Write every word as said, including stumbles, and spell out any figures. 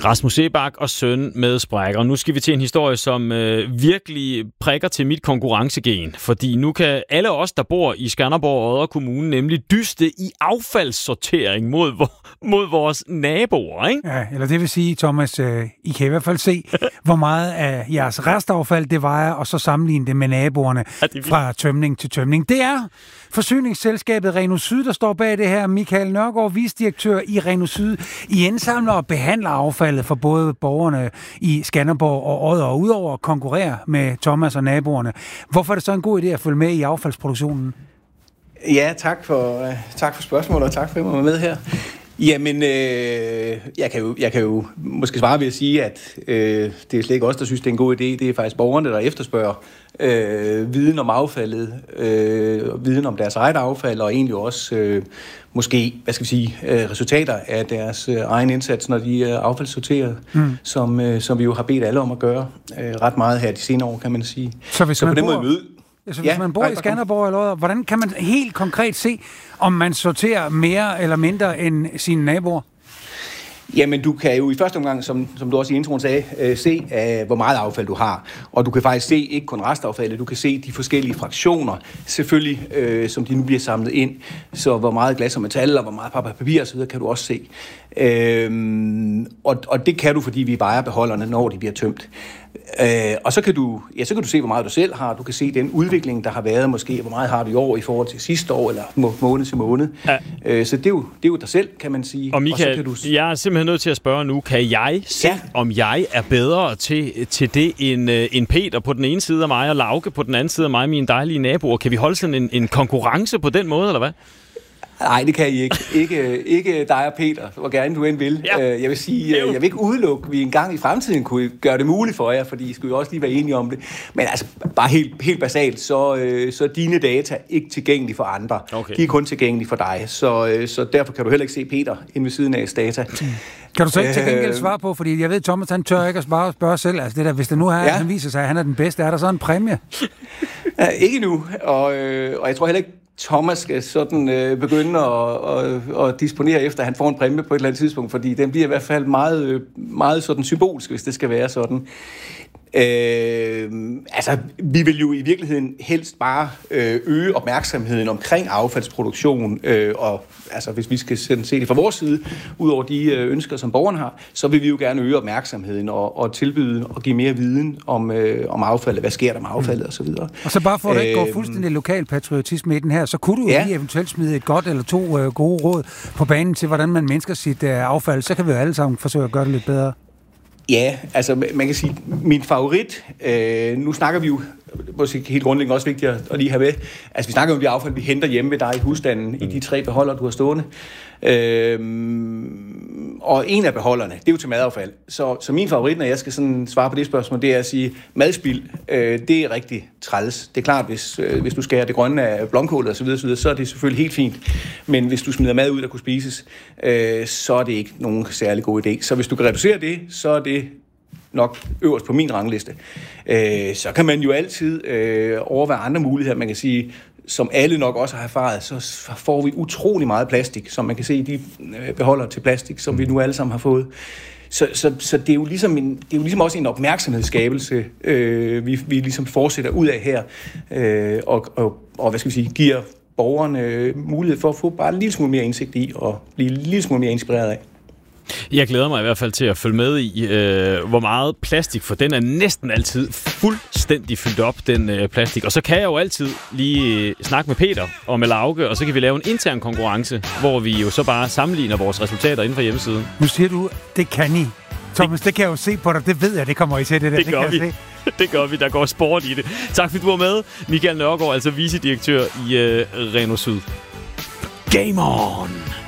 Rasmus Seebach og søn med sprækker. Og nu skal vi til en historie, som øh, virkelig prikker til mit konkurrencegen. Fordi nu kan alle os, der bor i Skanderborg og Odder Kommune, nemlig dyste i affaldssortering mod, mod vores naboer, ikke? Ja, eller det vil sige, Thomas, øh, I kan i hvert fald se, hvor meget af jeres restaffald det vejer, og så sammenligne det med naboerne fra tømning til tømning. Det er forsyningsselskabet Reno Syd, der står bag det her. Michael Nørgaard, vicedirektør i Reno Syd. I indsamler og behandler affaldet for både borgerne i Skanderborg og Odder, og udover at konkurrere med Thomas og naboerne. Hvorfor er det så en god idé at følge med i affaldsproduktionen? Ja, tak for, tak for spørgsmålet, og tak for at jeg var med her. Jamen, øh, jeg, kan jo, jeg kan jo måske svare ved at sige, at øh, det er slet ikke os, der synes, det er en god idé. Det er faktisk borgerne, der efterspørger øh, viden om affaldet, øh, viden om deres eget affald, og egentlig også øh, måske, hvad skal vi sige, øh, resultater af deres øh, egen indsats, når de er affaldssorteret, mm. som, øh, som vi jo har bedt alle om at gøre øh, ret meget her de senere år, kan man sige. Så hvis Så man på den bor... måde møde... Altså, hvis ja, man bor i Skanderborg eller Odder, hvordan kan man helt konkret se, om man sorterer mere eller mindre end sine naboer? Jamen, du kan jo i første omgang, som, som du også i introen sagde, øh, se, uh, hvor meget affald du har. Og du kan faktisk se ikke kun restaffaldet, du kan se de forskellige fraktioner, selvfølgelig, øh, som de nu bliver samlet ind. Så hvor meget glas og metal, og hvor meget papir og papir osv. kan du også se. Øhm, og, og det kan du, fordi vi vejer beholderne, når de bliver tømt. Øh, og så kan, du, ja, så kan du se, hvor meget du selv har. Du kan se den udvikling, der har været måske. Hvor meget har du i år i forhold til sidste år, eller må, måned til måned. Ja. Øh, så det er, jo, det er jo dig selv, kan man sige. Og Michael, og så kan du... jeg er simpelthen nødt til at spørge nu, kan jeg se, ja. om jeg er bedre til, til det end, end Peter på den ene side af mig, og Lauke på den anden side af mig, mine dejlige naboer? Kan vi holde sådan en, en konkurrence på den måde, eller hvad? Nej, det kan I ikke. Ikke, ikke dig og Peter, hvor gerne du end vil. Ja. Jeg vil sige, jeg vil ikke udelukke, at vi engang i fremtiden kunne gøre det muligt for jer, fordi I skulle jo også lige være enige om det. Men altså, bare helt, helt basalt, så, så er dine data ikke tilgængelige for andre. Okay. De er kun tilgængelige for dig. Så, så derfor kan du heller ikke se Peter inde ved siden af data. Mm. Kan du så ikke til gengæld svare på, fordi jeg ved, Thomas, han tør ikke at spørge, spørge selv. Altså det der, hvis det nu er, ja. han viser sig, at han er den bedste, er der så en præmie? Ja, ikke nu, og, øh, og jeg tror heller ikke, Thomas skal sådan øh, begynde at, at, at disponere efter, at han får en præmie på et eller andet tidspunkt, fordi den bliver i hvert fald meget, meget sådan symbolsk, hvis det skal være sådan. Øh, altså, vi vil jo i virkeligheden helst bare øh, øge opmærksomheden omkring affaldsproduktion, øh, og altså, hvis vi skal se det fra vores side, ud over de øh, ønsker, som borgerne har, så vil vi jo gerne øge opmærksomheden og, og tilbyde og give mere viden om, øh, om affaldet, hvad sker der med affaldet mm. osv. Og så bare for at det ikke går fuldstændig lokal patriotisme i den her, så kunne du jo ja. lige eventuelt smide et godt eller to øh, gode råd på banen til, hvordan man mindsker sit øh, affald, så kan vi jo alle sammen forsøge at gøre det lidt bedre. Ja, altså man kan sige, min favorit, øh, nu snakker vi jo, måske helt grundlæggende også vigtigt at lige have med, altså vi snakker om det affald, vi henter hjemme ved dig i husstanden, mm. i de tre beholdere, du har stående. Øh, og en af beholderne, det er jo til madaffald. Så, så min favorit, når jeg skal sådan svare på det spørgsmål, det er at sige, madspild, øh, det er rigtig træls. Det er klart, hvis, øh, hvis du skærer det grønne af blomkål og så videre, så videre, så er det selvfølgelig helt fint. Men hvis du smider mad ud, der kunne spises, øh, så er det ikke nogen særlig god idé. Så hvis du kan reducere det, så er det nok øverst på min rangliste. Øh, så kan man jo altid øh, overveje andre muligheder. Man kan sige, som alle nok også har erfaret, så får vi utrolig meget plastik, som man kan se i de beholder til plastik, som vi nu alle sammen har fået. Så, så, så det er jo ligesom en, det er jo ligesom også en opmærksomhedsskabelse, øh, vi, vi ligesom fortsætter ud af her, øh, og, og, og hvad skal vi sige, giver borgerne mulighed for at få bare en lille smule mere indsigt i, og blive en lille smule mere inspireret af. Jeg glæder mig i hvert fald til at følge med i, øh, hvor meget plastik, for den er næsten altid fuldstændig fyldt op, den øh, plastik. Og så kan jeg jo altid lige øh, snakke med Peter og med Lauke, og så kan vi lave en intern konkurrence, hvor vi jo så bare sammenligner vores resultater inden for hjemmesiden. Nu siger du, det kan I. Thomas, det kan jeg jo se på dig. Det ved jeg, det kommer I til. Det, der. det, det gør kan vi. Jeg se. Det gør vi. Der går sport i det. Tak fordi du var med. Michael Nørgaard, altså vicedirektør i øh, Reno Syd. Game on!